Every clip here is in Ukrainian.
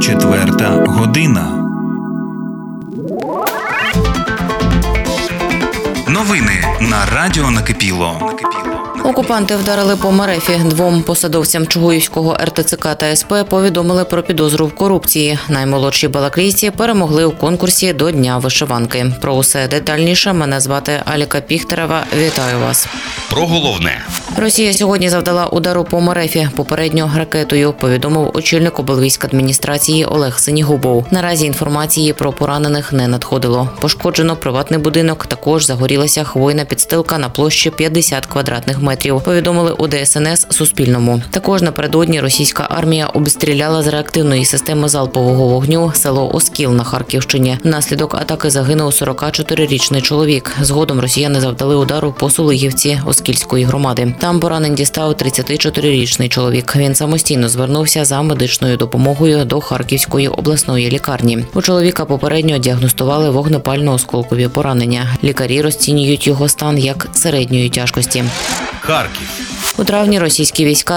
4 година. Новини на Радіо Накипіло. Окупанти вдарили по Мерефі. Двом посадовцям Чугуївського РТЦК та СП повідомили про підозру в корупції. Наймолодші балаклійці перемогли у конкурсі до Дня вишиванки. Про усе детальніше мене звати Аліка Піхтерева. Вітаю вас. Про головне. Росія сьогодні завдала удару по Мерефі, попередньо ракетою, повідомив очільник облвійськадміністрації Олег Синігубов. Наразі інформації про поранених не надходило. Пошкоджено приватний будинок, також загорілася хвойна підстилка на площі 50 квадратних метрів, повідомили у ДСНС Суспільному. Також напередодні російська армія обстріляла з реактивної системи залпового вогню село Оскіл на Харківщині. Внаслідок атаки загинув 44-річний чоловік. Згодом росіяни завдали удару по Сулигівці Оскільської громади. Там поранень дістав 34-річний чоловік. Він самостійно звернувся за медичною допомогою до Харківської обласної лікарні. У чоловіка попередньо діагностували вогнепально-осколкові поранення. Лікарі розцінюють його стан як середньої тяжкості. Харків. У травні російські війська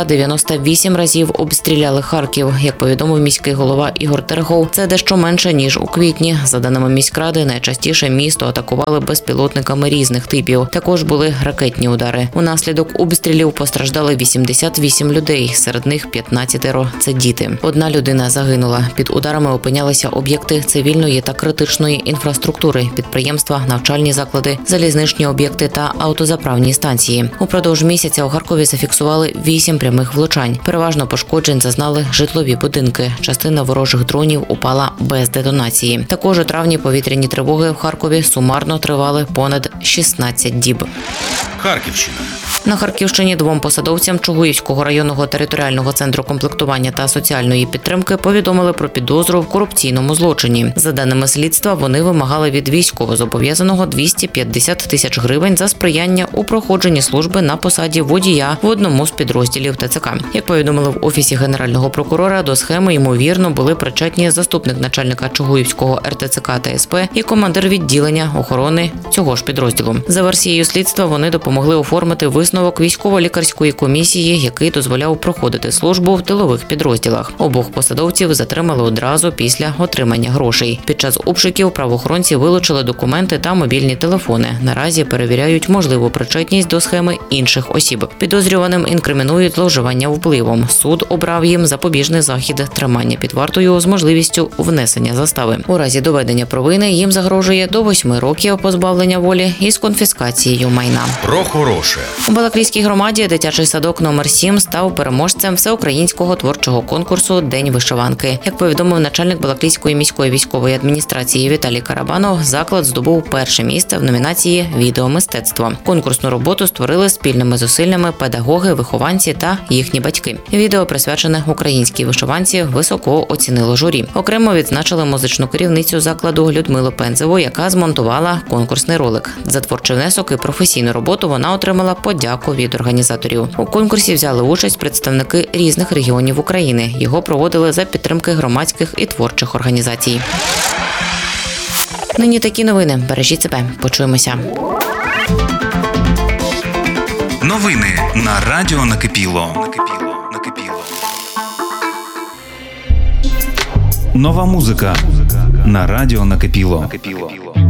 98 разів обстріляли Харків. Як повідомив міський голова Ігор Терехов, це дещо менше, ніж у квітні. За даними міськради, найчастіше місто атакували безпілотниками різних типів. Також були ракетні удари. Унаслідок обстрілів постраждали 88 людей, серед них 15 – це діти. Одна людина загинула. Під ударами опинялися об'єкти цивільної та критичної інфраструктури, підприємства, навчальні заклади, залізничні об'єкти та автозаправні станції. Упродовж місяця у Харкові зафіксували 8 прямих влучань. Переважно пошкоджень зазнали житлові будинки. Частина ворожих дронів упала без детонації. Також у травні повітряні тривоги в Харкові сумарно тривали понад 16 діб. Харківщина. На Харківщині двом посадовцям Чугуївського районного територіального центру комплектування та соціальної підтримки повідомили про підозру в корупційному злочині. За даними слідства, вони вимагали від військовозобов'язаного 250 тисяч гривень за сприяння у проходженні служби на посаді водія в одному з підрозділів ТЦК. Як повідомили в Офісі Генерального прокурора, до схеми, ймовірно, були причетні заступник начальника Чугуївського РТЦК та СП і командир відділення охорони цього ж підрозділу. За версією слідства, вони допомогли оформити висновок військово-лікарської комісії, який дозволяв проходити службу в тилових підрозділах. Обох посадовців затримали одразу після отримання грошей. Під час обшуків правоохоронці вилучили документи та мобільні телефони. Наразі перевіряють можливу причетність до схеми інших осіб. Підозрюваним інкримінують зловживання впливом. Суд обрав їм запобіжний захід – тримання під вартою з можливістю внесення застави. У разі доведення провини їм загрожує до 8 років позбавлення волі із конфіскацією майна. Про хороше. У Балаклійській громаді дитячий садок номер 7 став переможцем всеукраїнського творчого конкурсу «День вишиванки». Як повідомив начальник Балаклійської міської військової адміністрації Віталій Карабанов, заклад здобув перше місце в номінації «Відеомистецтво». Конкурсну роботу створили спільними зусиллями педагоги, вихованці та їхні батьки. Відео, присвячене українській вишиванці, високо оцінило журі. Окремо відзначили музичну керівницю закладу Людмилу Пензеву, яка змонтувала конкурсний ролик. За творчий внесок і професійну роботу вона отримала подяку від організаторів. У конкурсі взяли участь представники різних регіонів України. Його проводили за підтримки громадських і творчих організацій. Нині такі новини. Бережіть себе. Почуємося. Новини на Радіо Накипіло. Нова музика на Радіо Накипіло.